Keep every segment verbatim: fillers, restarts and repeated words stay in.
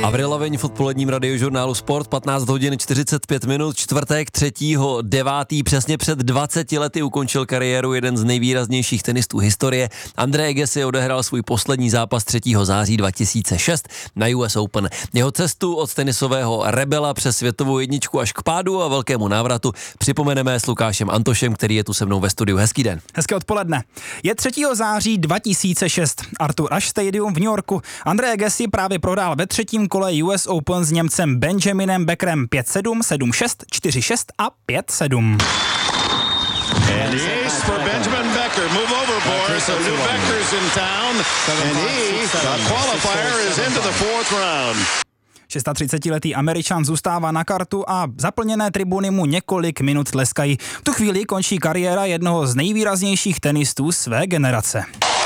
Avril Lavigne v odpoledním radiožurnálu Sport, patnáct hodin čtyřicet pět minut, čtvrtek třetího devátého přesně před dvaceti lety ukončil kariéru jeden z nejvýraznějších tenistů historie. Andrea Agassi odehrál svůj poslední zápas třetího září dva tisíce šest na U S Open. Jeho cestu od tenisového rebela přes světovou jedničku až k pádu a velkému návratu připomeneme s Lukášem Antošem, který je tu se mnou ve studiu. Hezký den. Hezké odpoledne. Je třetího září dva tisíce šest. Arthur Ashe Stadium v New Yorku. Andrea Agassi právě prohrál ve třetím kole U S Open s Němcem Benjaminem Beckerem pět sedm, sedm šest, čtyři šest a pět sedm. And the ace for Benjamin Becker. Move over, Boris. So new Becker's in town. And he, the qualifier, is into the fourth round. třicetišestiletý Američan zůstává na kartu a zaplněné tribuny mu několik minut tleskají. V tu chvíli končí kariéra jednoho z nejvýraznějších tenistů své generace.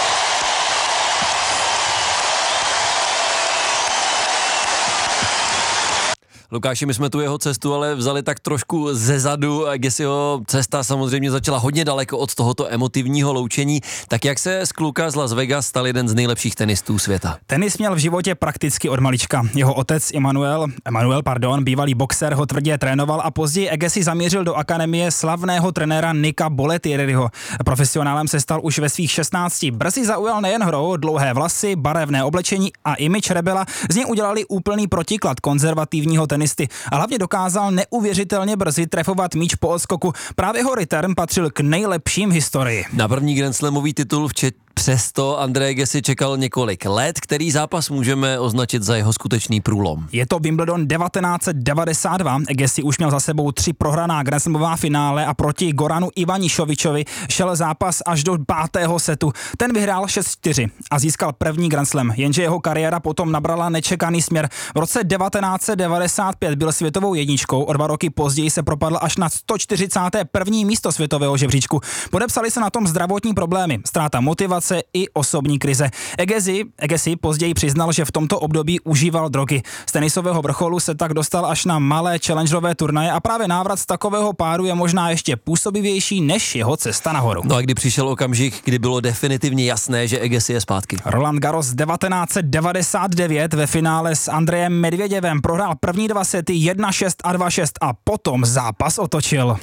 Lukáši, my jsme tu jeho cestu ale vzali tak trošku zezadu. Agassiho cesta samozřejmě začala hodně daleko od tohoto emotivního loučení. Tak jak se z kluka z Las Vegas stal jeden z nejlepších tenistů světa? Tenis měl v životě prakticky od malička. Jeho otec Emanuel, Emanuel, pardon, bývalý boxer, ho tvrdě trénoval a později Agassi zamířil do akademie slavného trenéra Nicka Bollettieriho. Profesionálem se stal už ve svých šestnácti. Brzy zaujal nejen hrou, dlouhé vlasy, barevné oblečení a image rebela. Z něj udělali úplný protiklad konzervativního tenisty a hlavně dokázal neuvěřitelně brzy trefovat míč po odskoku. Právě jeho return patřil k nejlepším v historii. Na první Grand Slamový titul včetně Přesto Andrea Agassi čekal několik let, který zápas můžeme označit za jeho skutečný průlom. Je to Wimbledon devatenáct set devadesát dva. Agassi už měl za sebou tři prohraná Grand Slamová finále a proti Goranu Ivanišovičovi šel zápas až do pátého setu. Ten vyhrál šest čtyři a získal první Grand Slam, jenže jeho kariéra potom nabrala nečekaný směr. V roce devatenáct set devadesát pět byl světovou jedničkou, o dva roky později se propadl až na sto čtyřicáté první místo světového žebříčku. Podepsali se na tom zdravotní problémy, ztráta motivace i osobní krize. Agassi, Agassi později přiznal, že v tomto období užíval drogy. Z tenisového vrcholu se tak dostal až na malé challengerové turnaje a právě návrat z takového páru je možná ještě působivější než jeho cesta nahoru. No a kdy přišel okamžik, kdy bylo definitivně jasné, že Agassi je zpátky? Roland Garros devatenáct set devadesát devět ve finále s Andrejem Medvěděvem prohrál první dva sety jedna šest a dva šest a potom zápas otočil.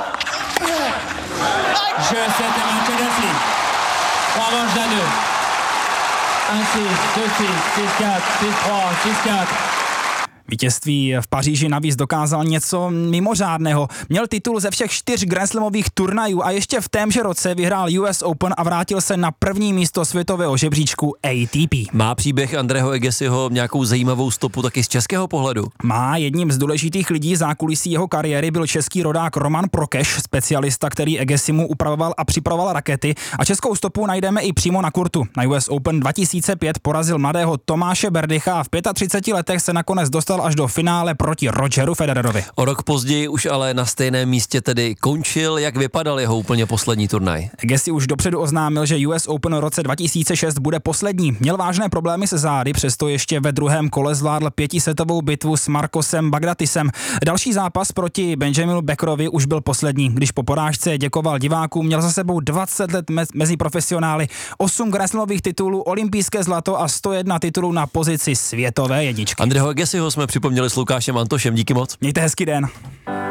Vítězství v Paříži navíc dokázal něco mimořádného. Měl titul ze všech čtyř Grand Slamových turnajů a ještě v témže roce vyhrál U S Open a vrátil se na první místo světového žebříčku A T P. Má příběh Andreho Agassiho nějakou zajímavou stopu taky z českého pohledu? Má. Jedním z důležitých lidí zákulisí jeho kariéry byl český rodák Roman Prokeš, specialista, který Agassi mu upravoval a připravoval rakety, a českou stopu najdeme i přímo na kurtu. Na U S Open dva tisíce pět porazil mladého Tomáše Berdycha a v třiceti pěti letech se nakonec dostal až do finále proti Rogeru Federerovi. O rok později už ale na stejném místě tedy končil. Jak vypadal jeho úplně poslední turnaj? Agassi už dopředu oznámil, že U S Open v roce dva tisíce šest bude poslední. Měl vážné problémy se zády, přesto ještě ve druhém kole zvládl pětisetovou bitvu s Marcosem Baghdatisem. Další zápas proti Benjaminu Beckerovi už byl poslední. Když po porážce děkoval divákům, měl za sebou dvacet let me- mezi profesionály, osm Grand Slamových titulů, olympijské zlato a sto jedna titulů na pozici světové jedničky. Andreho Agassiho jsme připomněli s Lukášem Antošem. Díky moc. Mějte hezký den.